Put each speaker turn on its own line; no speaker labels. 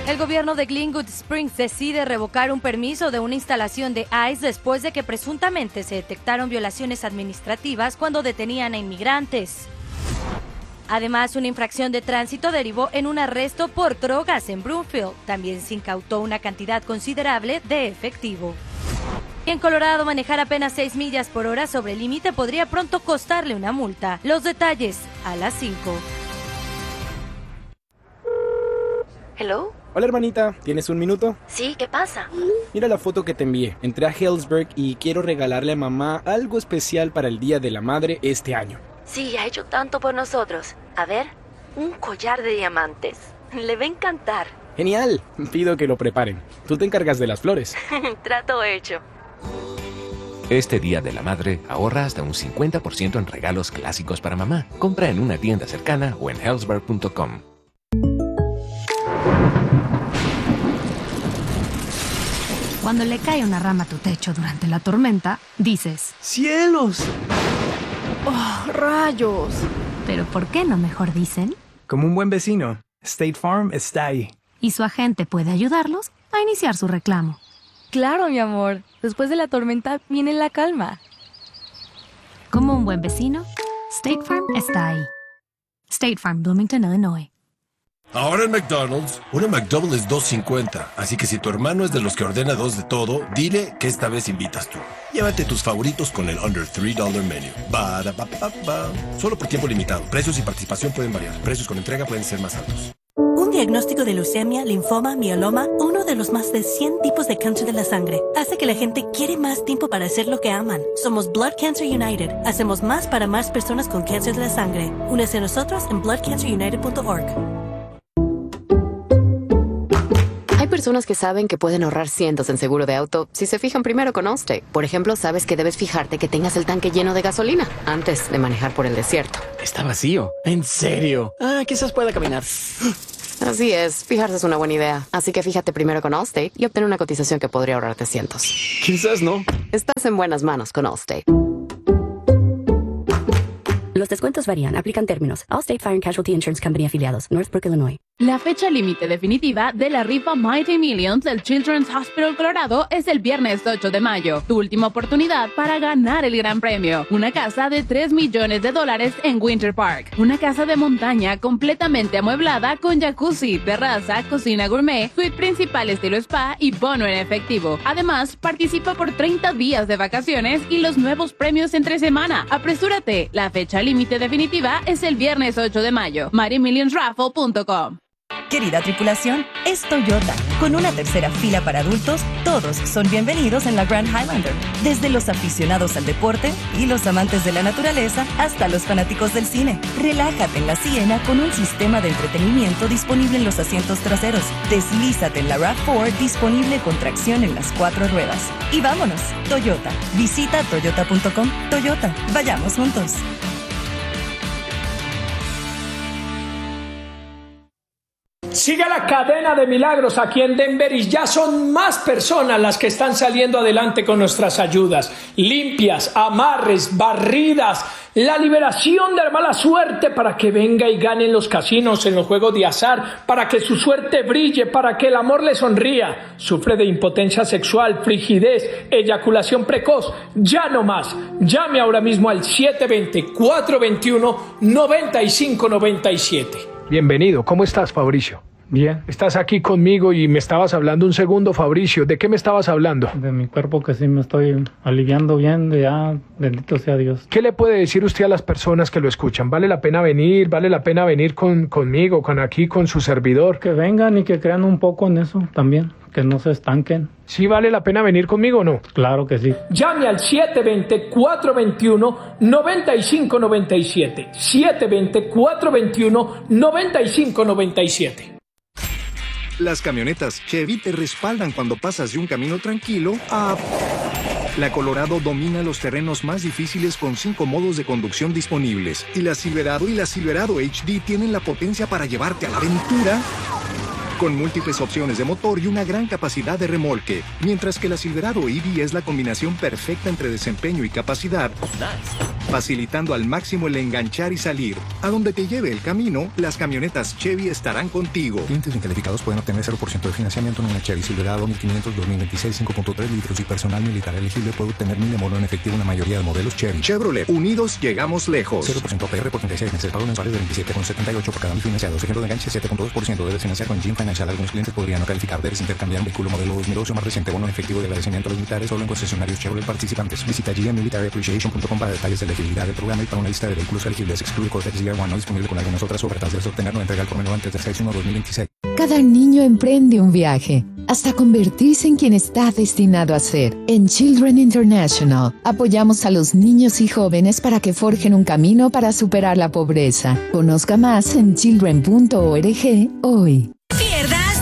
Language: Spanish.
El gobierno de Glenwood Springs decide revocar un permiso de una instalación de ICE después de que presuntamente se detectaron violaciones administrativas cuando detenían a inmigrantes. Además, una infracción de tránsito derivó en un arresto por drogas en Broomfield. También se incautó una cantidad considerable de efectivo. En Colorado, manejar apenas 6 millas por hora sobre el límite podría pronto costarle una multa. Los detalles a las 5.
¿Hello?
Hola hermanita, ¿tienes un minuto?
Sí, ¿qué pasa?
Mira la foto que te envié. Entré a Healdsburg y quiero regalarle a mamá algo especial para el Día de la Madre este año.
Sí, ha hecho tanto por nosotros. A ver, un collar de diamantes. Le va a encantar.
¡Genial! Pido que lo preparen. Tú te encargas de las flores.
Trato hecho.
Este Día de la Madre, ahorra hasta un 50% en regalos clásicos para mamá. Compra en una tienda cercana o en healdsburg.com.
Cuando le cae una rama a tu techo durante la tormenta, dices:
¡Cielos! ¡Oh, rayos!
¿Pero por qué no mejor dicen?
Como un buen vecino, State Farm está ahí.
Y su agente puede ayudarlos a iniciar su reclamo.
Claro, mi amor. Después de la tormenta viene la calma.
Como un buen vecino, State Farm está ahí. State Farm, Bloomington, Illinois.
Ahora en McDonald's, una McDouble es $2.50, así que si tu hermano es de los que ordena 2 de todo, dile que esta vez invitas tú. Llévate tus favoritos con el Under $3 Menu. Ba-da-ba-ba-ba. Solo por tiempo limitado. Precios y participación pueden variar. Precios con entrega pueden ser más altos.
Un diagnóstico de leucemia, linfoma, mieloma, uno de los más de 100 tipos de cáncer de la sangre, hace que la gente quiere más tiempo para hacer lo que aman. Somos Blood Cancer United. Hacemos más para más personas con cáncer de la sangre. Únese a nosotros en bloodcancerunited.org.
Hay personas que saben que pueden ahorrar cientos en seguro de auto si se fijan primero con Allstate. Por ejemplo, sabes que debes fijarte que tengas el tanque lleno de gasolina antes de manejar por el desierto.
Está vacío. ¿En serio? Quizás pueda caminar.
Así es, fijarse es una buena idea. Así que fíjate primero con Allstate y obtén una cotización que podría ahorrarte cientos.
Quizás no.
Estás en buenas manos con Allstate.
Los descuentos varían. Aplican términos. Allstate Fire and Casualty Insurance Company afiliados. Northbrook, Illinois.
La fecha límite definitiva de la rifa Mighty Millions del Children's Hospital Colorado es el viernes 8 de mayo. Tu última oportunidad para ganar el gran premio. Una casa de $3 millones en Winter Park. Una casa de montaña completamente amueblada con jacuzzi, terraza, cocina gourmet, suite principal estilo spa y bono en efectivo. Además, participa por 30 días de vacaciones y los nuevos premios entre semana. Apresúrate. La fecha límite definitiva es el viernes 8 de mayo. MightyMillionsRaffle.com.
Querida tripulación, es Toyota. Con una tercera fila para adultos, todos son bienvenidos en la Grand Highlander. Desde los aficionados al deporte y los amantes de la naturaleza hasta los fanáticos del cine. Relájate en la Siena con un sistema de entretenimiento disponible en los asientos traseros. Deslízate en la RAV4 disponible con tracción en las 4 ruedas. Y vámonos, Toyota. Visita toyota.com. Toyota, vayamos juntos.
Sigue la cadena de milagros aquí en Denver y ya son más personas las que están saliendo adelante con nuestras ayudas. Limpias, amarres, barridas, la liberación de la mala suerte para que venga y gane en los casinos, en los juegos de azar, para que su suerte brille, para que el amor le sonría. Sufre de impotencia sexual, frigidez, eyaculación precoz. Ya no más. Llame ahora mismo al 720-421-9597.
Bienvenido, ¿cómo estás, Fabricio?
Bien.
Estás aquí conmigo y me estabas hablando un segundo, Fabricio. ¿De qué me estabas hablando?
De mi cuerpo, que sí me estoy aliviando bien, bendito sea Dios.
¿Qué le puede decir usted a las personas que lo escuchan? ¿Vale la pena venir? ¿Vale la pena venir conmigo, con su servidor?
Que vengan y que crean un poco en eso también, que no se estanquen.
¿Sí vale la pena venir conmigo o no?
Claro que sí.
Llame al 720-421-9597. 720-421-9597.
Las camionetas Chevy te respaldan cuando pasas de un camino tranquilo a... La Colorado domina los terrenos más difíciles con 5 modos de conducción disponibles. Y la Silverado y la Silverado HD tienen la potencia para llevarte a la aventura con múltiples opciones de motor y una gran capacidad de remolque. Mientras que la Silverado EV es la combinación perfecta entre desempeño y capacidad. facilitando al máximo el enganchar y salir. A donde te lleve el camino, las camionetas Chevy estarán contigo.
Clientes bien calificados pueden obtener 0% de financiamiento en una Chevy Silverado 1500 2026 5.3 litros y personal militar elegible puede obtener 1000 de bono en efectivo en la mayoría de modelos Chevy.
Chevrolet, unidos llegamos lejos.
0% APR por 36 meses, pago mensuales de 27,78 por cada 1000 financiados. Ejemplo de enganche 7.2%. Debes financiar con Jim Financial. Algunos clientes podrían no calificar. Debes intercambiar un vehículo modelo 2012 o más reciente. Bono en efectivo de agradecimiento a los militares solo en concesionarios Chevrolet participantes. Visita gmmilitaryappreciation.com para detalles de elegibilidad del programa y para una lista de vehículos elegibles. Excluye Cortex Year One no disponible con algunas otras ofertas. Debes obtener no entrega al por menor antes del 6/1/2026.
Cada niño emprende un viaje hasta convertirse en quien está destinado a ser. En Children International apoyamos a los niños y jóvenes para que forjen un camino para superar la pobreza. Conozca más en children.org hoy.